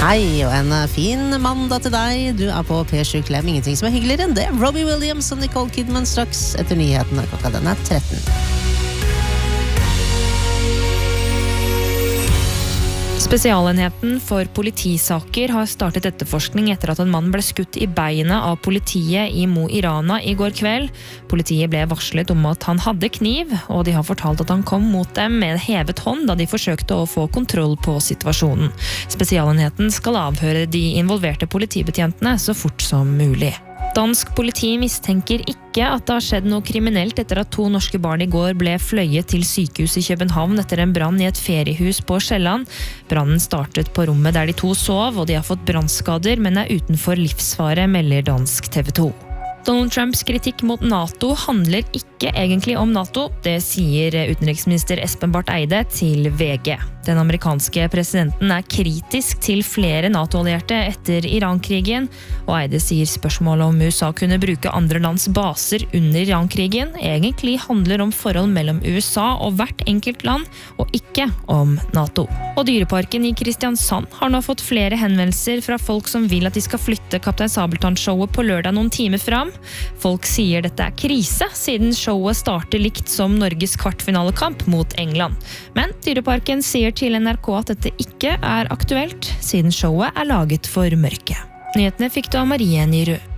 Hei, og en fin mandag til deg. Du på P7 Klem. Ingenting som hyggeligere enn det. Robbie Williams og Nicole Kidman straks etter nyhetene. Klokka den 13. Spesialenheten for politisaker har startet etterforskning etter at en mann ble skutt i beinet av politiet i Mo i Rana i går kveld. Politiet ble varslet om at han hadde kniv, og de har fortalt at han kom mot dem med hevet hånd da de forsøkte å få kontroll på situasjonen. Spesialenheten skal avhøre de involverte politibetjentene så fort som mulig. Dansk politi mistenker ikke at det har skjedd noe kriminelt etter at 2 norske barn i går ble fløyet til sykehus i København etter en brann i et feriehus på Sjælland. Brannen startet på rommet der de 2 sov, og de har fått brannskader, men er utenfor livsfare, melder dansk TV 2. Donald Trumps kritikk mot NATO handler ikke egentlig om NATO, det sier utenriksminister Espen Barth Eide til VG. Den amerikanske presidenten er kritisk til flere NATO-allierte etter Iran-krigen, og Eide sier spørsmålet om USA kunne bruke andre lands baser under Iran-krigen egentlig handler om forhold mellom USA og hvert enkelt land, og ikke om NATO. Og Dyreparken i Kristiansand har nå fått flere henvendelser fra folk som vil at de skal flytte Kaptein Sabeltann-showet på lørdag noen timer fram. Folk sier dette er krise, siden showet starter likt som Norges kvartfinalekamp mot England. Men Dyreparken sier til NRK at dette ikke er aktuelt, siden showet er laget for mørke. Nyhetene fikk du av Marie Nyrud.